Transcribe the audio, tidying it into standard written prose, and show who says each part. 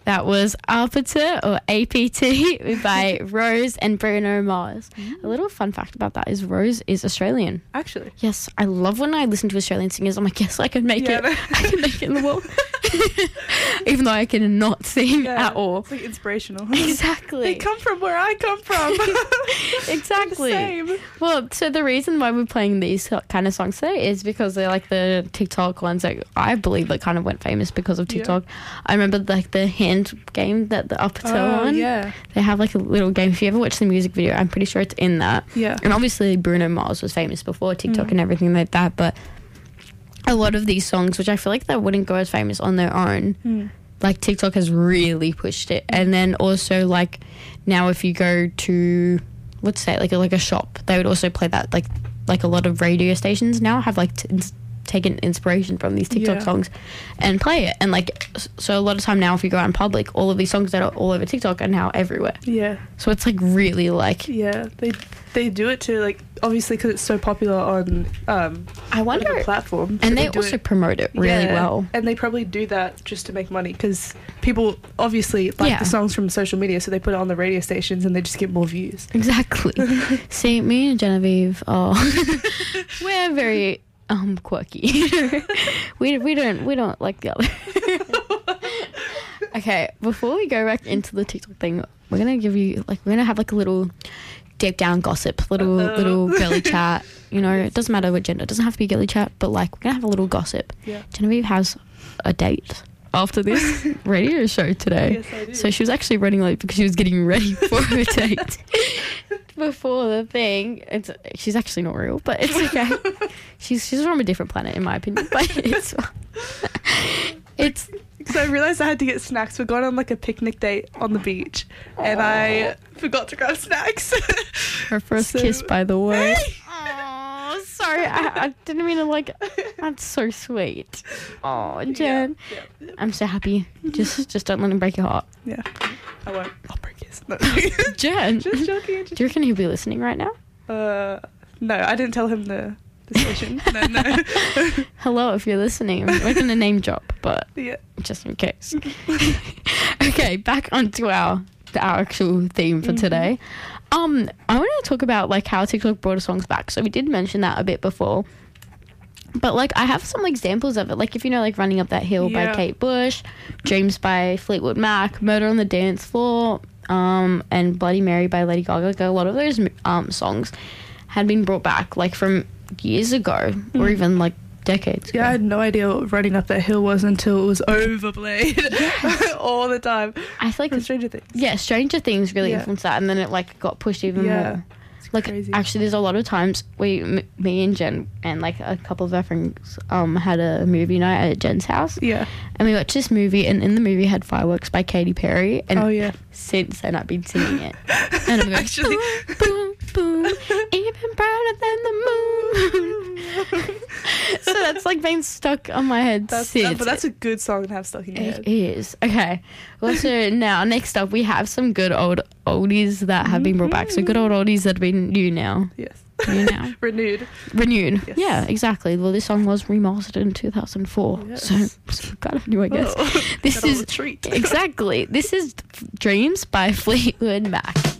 Speaker 1: That was APT or APT by Rose and Bruno Mars. A little fun fact about that is Rose is Australian.
Speaker 2: Actually.
Speaker 1: Yes, I love when I listen to Australian singers. I'm like, yes, I can make it. I can make it in the world. Even though I can not sing at all.
Speaker 2: It's like inspirational.
Speaker 1: Exactly.
Speaker 2: They come from where I come from.
Speaker 1: Exactly.
Speaker 2: Same.
Speaker 1: Well, so the reason why we're playing these kind of songs today is because they're like the TikTok ones that I believe that kind of went famous because of TikTok. I remember like the hand game that the APT one.
Speaker 2: Yeah.
Speaker 1: They have like a little game. If you ever watch the music video, I'm pretty sure it's in that.
Speaker 2: Yeah.
Speaker 1: And obviously Bruno Mars was famous before TikTok and everything like that, but a lot of these songs, which I feel like they wouldn't go as famous on their own, like TikTok has really pushed it. And then also like now if you go to, let's say like a shop, they would also play that. Like a lot of radio stations now have like taken inspiration from these TikTok songs and play it. And like, so a lot of time now if you go out in public, all of these songs that are all over TikTok are now everywhere.
Speaker 2: Yeah.
Speaker 1: So it's like really like...
Speaker 2: Yeah, they do it to like, obviously because it's so popular on
Speaker 1: I wonder,
Speaker 2: like a platform.
Speaker 1: And they also promote it really well.
Speaker 2: And they probably do that just to make money because people obviously like the songs from social media, so they put it on the radio stations and they just get more views.
Speaker 1: Exactly. See, me and Genevieve we're very quirky. we don't like the other. Okay, before we go back into the TikTok thing, we're gonna have like a little deep down gossip, little girly chat. You know, it doesn't matter what gender. It doesn't have to be girly chat, but like we're gonna have a little gossip.
Speaker 2: Yeah.
Speaker 1: Genevieve has a date after this radio show today.
Speaker 2: Yes, I do.
Speaker 1: So she was actually running late because she was getting ready for her date. Before the thing, she's actually not real, but it's okay. She's from a different planet, in my opinion. But it's.
Speaker 2: So I realised I had to get snacks. We're going on like a picnic date on the beach, and I forgot to grab snacks.
Speaker 1: Her first kiss, by the way. Oh, sorry, I didn't mean to like. That's so sweet. Oh, Jen, I'm so happy. Just don't let him break your heart.
Speaker 2: Yeah, I won't. I'll break his. No.
Speaker 1: Jen,
Speaker 2: just joking.
Speaker 1: Do you reckon he'll be listening right now?
Speaker 2: No, I didn't tell him the session. No.
Speaker 1: Hello, if you're listening, we're gonna name drop, but just in case. Okay, back onto our actual theme for today. I want to talk about like how TikTok brought us songs back. So we did mention that a bit before, but like I have some examples of it. Like if you know, like Running Up That Hill by Kate Bush, Dreams by Fleetwood Mac, Murder on the Dance Floor, and Bloody Mary by Lady Gaga. Like a lot of those songs had been brought back like from years ago or even like decades ago.
Speaker 2: I had no idea what Running Up That Hill was until it was overplayed all the time.
Speaker 1: I feel like
Speaker 2: from Stranger Things.
Speaker 1: Yeah, Stranger Things really influenced that, and then it like got pushed even more. Like
Speaker 2: crazy.
Speaker 1: Actually, there's a lot of times me and Jen and like a couple of our friends had a movie night at Jen's house. Yeah. And we watched this movie, and in the movie had Fireworks by Katy Perry. And since then I've been singing it. And I'm going, actually, boom, boom, boom, even brighter than the moon. So that's like been stuck on my head since.
Speaker 2: But that's a good song to have stuck in your head.
Speaker 1: It is. Okay. Well, so now next up we have some good old oldies that have been brought back. So good old oldies that have been new now.
Speaker 2: Yes.
Speaker 1: New now.
Speaker 2: Renewed.
Speaker 1: Yes. Yeah, exactly. Well, this song was remastered in 2004. Yes. So kind of new, I guess. This is
Speaker 2: a treat.
Speaker 1: Exactly. This is Dreams by Fleetwood Mac.